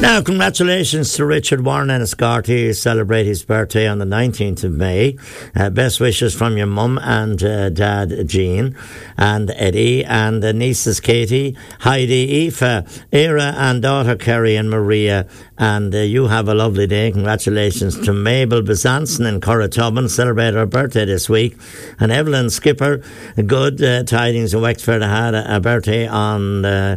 Now, congratulations to Richard Warren Enniscorthy, who celebrate his birthday on the 19th of May. Best wishes from your mum and dad, Jean, and Eddie, and the nieces, Katie, Heidi, Aoife, Era, and daughter, Kerry and Maria. And you have a lovely day. Congratulations to Mabel Bezanson in Curratubban, celebrate her birthday this week. And Evelyn Skipper, good tidings in Wexford, had a birthday on the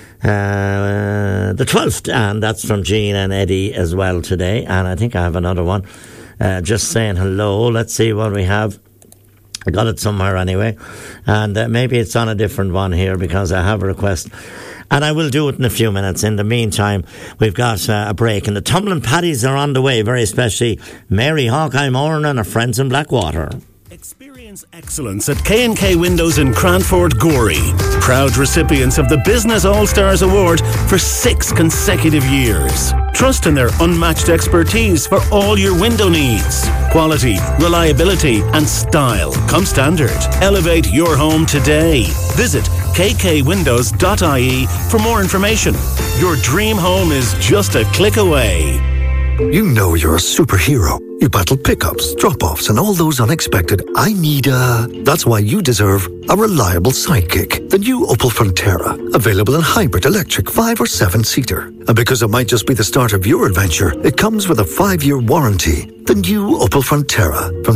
12th, and that's from Jean and Eddie as well today. And I think I have another one just saying hello. Let's see what we have. I got it somewhere anyway, and maybe it's on a different one here because I have a request, and I will do it in a few minutes. In the meantime, we've got a break, and the Tumbling Paddies are on the way, very especially Mary Hawkeye Moran and her friends in Blackwater. Experience excellence at K&K Windows in Cranford, Gorey. Proud recipients of the Business All-Stars Award for 6 consecutive years. Trust in their unmatched expertise for all your window needs. Quality, reliability and style come standard. Elevate your home today. Visit kkwindows.ie for more information. Your dream home is just a click away. You know you're a superhero. You battle pickups, drop-offs, and all those unexpected That's why you deserve a reliable sidekick. The new Opel Frontera, available in hybrid, electric, 5 or 7-seater. And because it might just be the start of your adventure, it comes with a 5-year warranty. The new Opel Frontera, from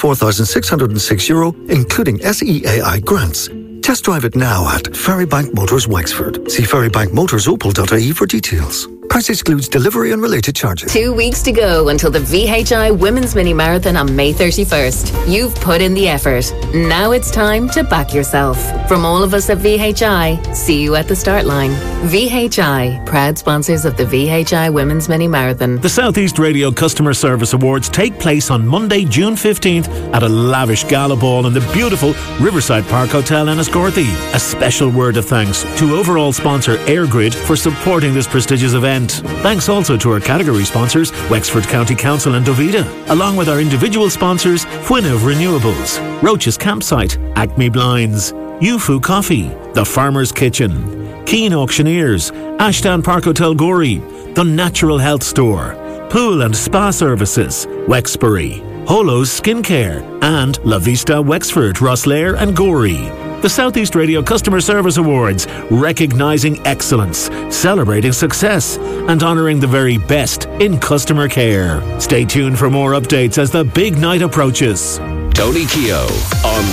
€24,606, including SEAI grants. Test drive it now at Ferrybank Motors Wexford. See ferrybankmotorsopel.ie for details. Price excludes delivery and related charges. 2 weeks to go until the VHI Women's Mini Marathon on May 31st. You've put in the effort. Now it's time to back yourself. From all of us at VHI, see you at the start line. VHI, proud sponsors of the VHI Women's Mini Marathon. The Southeast Radio Customer Service Awards take place on Monday, June 15th at a lavish gala ball in the beautiful Riverside Park Hotel in Enniscorthy. A special word of thanks to overall sponsor Airgrid for supporting this prestigious event. Thanks also to our category sponsors, Wexford County Council and Dovida, along with our individual sponsors, Fwynov Renewables, Roach's Campsite, Acme Blinds, Yufu Coffee, The Farmer's Kitchen, Keane Auctioneers, Ashdown Park Hotel Gorey, The Natural Health Store, Pool and Spa Services, Wexbury, Holo's Skincare, and La Vista Wexford, Rosslare and Gorey. The Southeast Radio Customer Service Awards, recognising excellence, celebrating success, and honouring the very best in customer care. Stay tuned for more updates as the big night approaches. Tony Keogh on